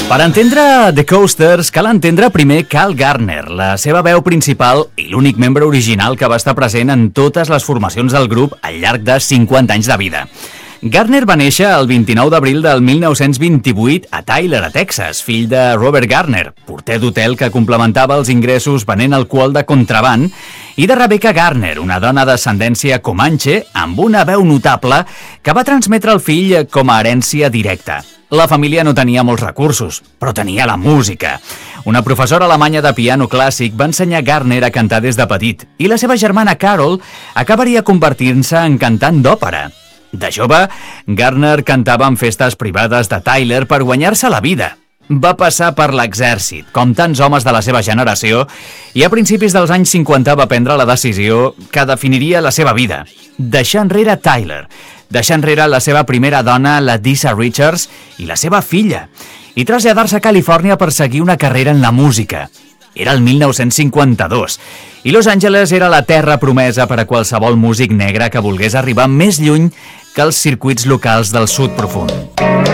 Per entendre The Coasters cal entendre primer Cal Gardner, la seva veu principal i l'únic membre original que va estar present en totes les formacions del grup al llarg de 50 anys de vida. Gardner va néixer el 29 d'abril del 1928 a Tyler, a Texas, fill de Robert Gardner, porter d'hotel que complementava els ingressos venent alcohol de contraban, i de Rebecca Gardner, una dona d'ascendència comanche amb una veu notable que va transmetre al fill com a herència directa. La família no tenia molts recursos, però tenia la música. Una professora alemanya de piano clàssic va ensenyar Gardner a cantar des de petit i la seva germana Carol acabaria convertint-se en cantant d'òpera. De jove, Gardner cantava en festes privades de Tyler per guanyar-se la vida. Va passar per l'exèrcit, com tants homes de la seva generació, i a principis dels anys 50 va prendre la decisió que definiria la seva vida. Deixar enrere Tyler, deixar enrere la seva primera dona, la Disa Richards, i la seva filla, i traslladar-se a Califòrnia per seguir una carrera en la música. Era el 1952, i Los Angeles era la terra promesa per a qualsevol músic negre que volgués arribar més lluny que els circuits locals del sud profund.